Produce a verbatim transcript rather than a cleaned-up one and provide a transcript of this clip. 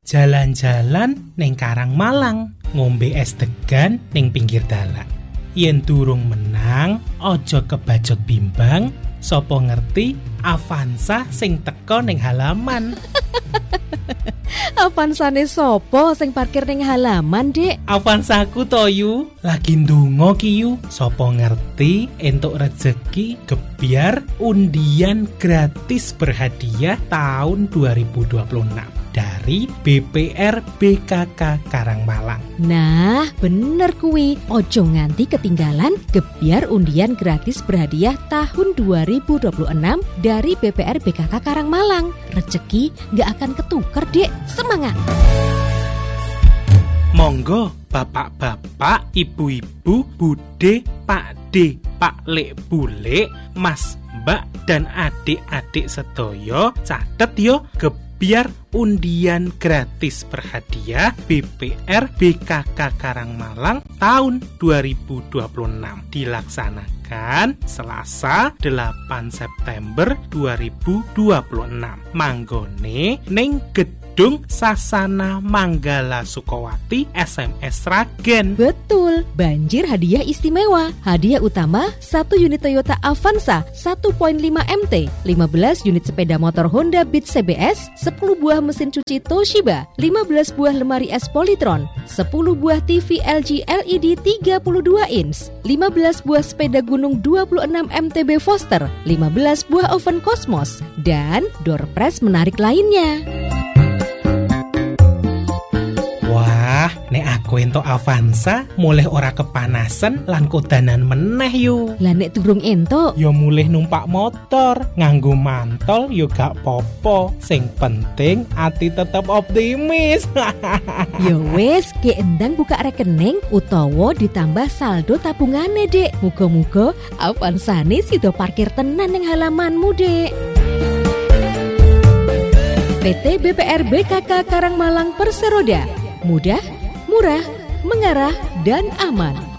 Jalan-jalan ning Karangmalang, ngombe es degan ning pinggir dalan. Yen durung menang, aja kebajot bimbang, sapa ngerti Avanza sing teko ning halaman. Avansane sopo sing parkir ning halaman, Dik? Avanzaku to yu, lagi ndonga ki yu, sapa ngerti entuk rezeki gebyar undian gratis berhadiah tahun dua ribu dua puluh enam dari B P R B K K Karangmalang. Nah, bener kuwi. Ojo nganti ketinggalan gebyar undian gratis berhadiah tahun dua ribu dua puluh enam dari B P R B K K Karangmalang. Rezeki nggak akan ketuker, Dek. Semangat! Monggo bapak-bapak, ibu-ibu, bude, pakde, paklek, bule, mas, mbak, dan adik-adik sedoyo, catet yo gebyar undian gratis berhadiah B P R B K K Karangmalang tahun dua ribu dua puluh enam dilaksanakan Selasa delapan September dua ribu dua puluh enam. Manggone ning Gedung Sasana Manggala Sukowati S M S Sragen. Betul, banjir hadiah istimewa. Hadiah utama satu unit Toyota Avanza satu koma lima M T, lima belas unit sepeda motor Honda Beat C B S, sepuluh buah mesin cuci Toshiba, lima belas buah lemari es Polytron, sepuluh buah T V L G L E D tiga puluh dua inch, lima belas buah sepeda gunung dua puluh enam M T B Foster, lima belas buah oven Cosmos, dan door prize menarik lainnya. Wah, nek aku entuk Avanza, mulih ora kepanasan lan kodanan meneh yu. Lah nek durung entuk, Yo mulih numpak motor, nganggo mantol yo gak popo. Sing penting ati tetep optimis. ya wis, ge endang buka rekening utawa ditambah saldo tabungane, Dek. Muga-muga Avanzane sida parkir tenan ning halamanmu, Dek. P T B P R B K K Karangmalang Perseroda. Mudah, murah, mengarah, dan aman.